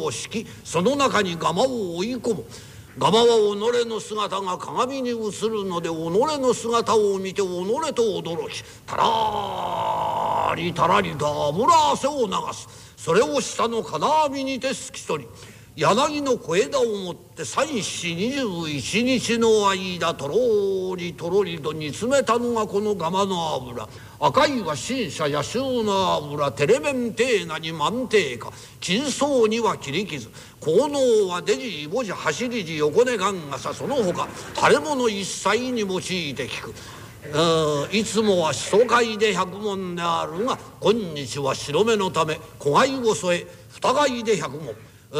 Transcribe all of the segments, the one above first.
を敷き、その中にガマを追い込む。ガマは己の姿が鏡に映るので、己の姿を見て己と驚き、たらりたらりと油汗を流す。それを下の金網にて透き取り、柳の小枝を持って3四21日の間、とろりとろりと煮詰めたのがこのガマの油。赤いは新車野州の油、テレメンテーナに満定か、金層には切り傷、効能はデジボジ走り時横根がんがさ、その他腫れ物一切に用いて聞く。いつもはしそかいで100文であるが、今日は白目のため小貝を添え二貝で100文。い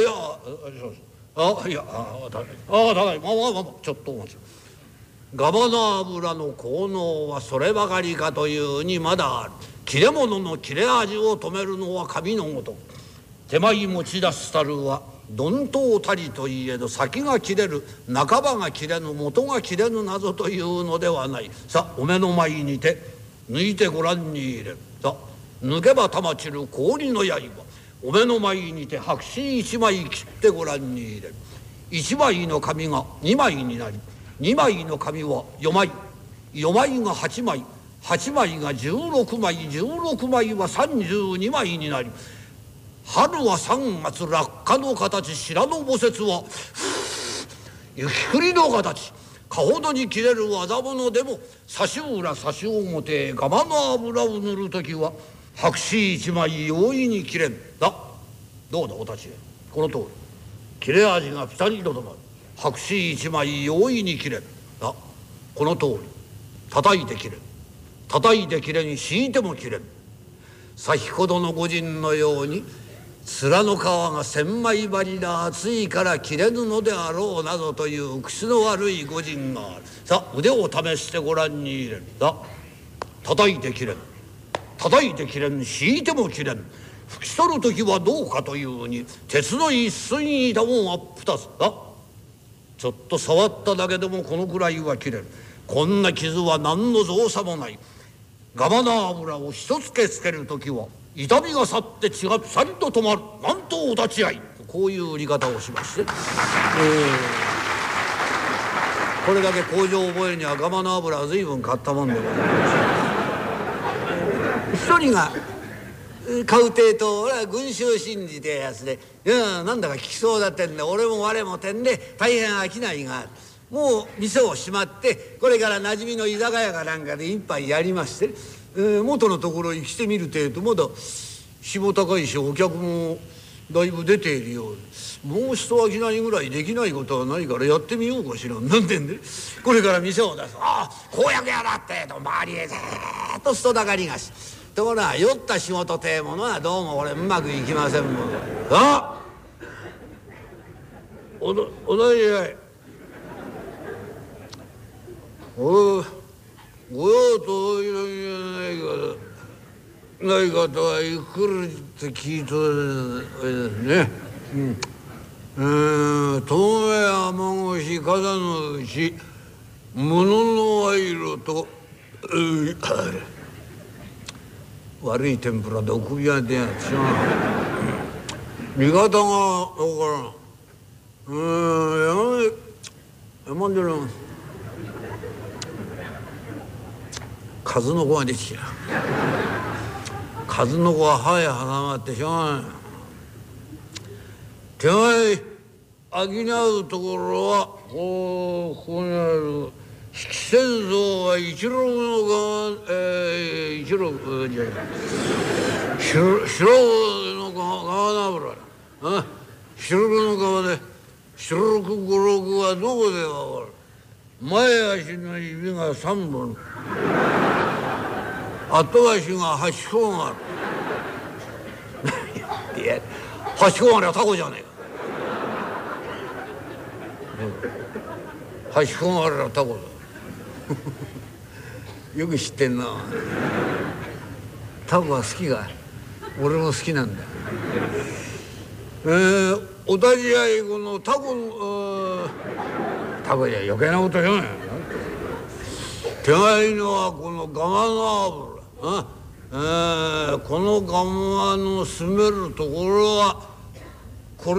や高い、ちょっと待つ。ガマの油の効能はそればかりかというにまだある。切れ物の切れ味を止めるのは紙のごとく。手前持ち出すたるは鈍刀たりといえど、先が切れる半ばが切れぬ元が切れぬなどというのではない。さあお目の前にて抜いてご覧に入れる。さあ抜けば玉散る氷の刃、お目の前にて白紙一枚切ってご覧に入れる。一枚の紙が2枚になり、2枚の紙は4枚、4枚が8枚、8枚が16枚、16枚は32枚になり、春は3月落下の形、白の墓雪は雪降りの形。かほどに切れる技物でも差し裏差し表、ガマの油を塗る時は白紙一枚容易に切れんだ。どうだお立ちへ。この通り切れ味がピタリと止まる。白紙一枚容易に切れんだ。この通り叩いて切れん、叩いて切れに敷いても切れん。先ほどの御人のように面の皮が千枚針で厚いから切れぬのであろうなどという口の悪い御人がある。さあ腕を試してご覧に入れる。だ叩いて切れん、叩いて切れん、敷いても切れん。拭き取る時はどうかというに鉄の一寸板も真っ二つだ。ちょっと触っただけでもこのくらいは切れる。こんな傷は何の造作もない。ガマの油を一つけつける時は痛みが去って血がピサリと止まる。なんとお立ち会い。こういう売り方をしまして、これだけ工場を覚えるにはガマの油は随分買ったもんでございます。一人が買うてと俺は群衆心理てやつで、なんだか効きそうだってんで、俺も我もてんで大変商いがある。もう店を閉まってこれから馴染みの居酒屋かなんかで一杯やりまして、元のところに来てみるてえとまだ下高いしお客もだいぶ出ているようで、もう一商いぐらいできないことはないからやってみようかしらなんてんで、これから店を出す。ああ公約屋だってと周りへずっと人だかりがし、ところが酔った仕事てえものはどうも俺うまくいきませんもん。あおだいやいご用といないかとはゆっくりって聞いとるね。透明雨越し風のうち物の賄賂と悪い天ぷらでお首が出やつな。味方がわからん。山での数の子ができちゃう。数の子は歯へ挟まってしょうがない。手前商うところはここにある七千蔵は一六の川、一六じゃ白の川の油だ。白六の川で白六五六はどこでわかる。前足の指が3本、後足が8本ある。いや8本あれはタコじゃねえか。8本あれはタコだ。よく知ってんな。タコは好きか。俺も好きなんだ。お立ち会いこのタコのタコじゃ余計なこと言うなよ。手前のはこのガマの油。このガマの住めるところは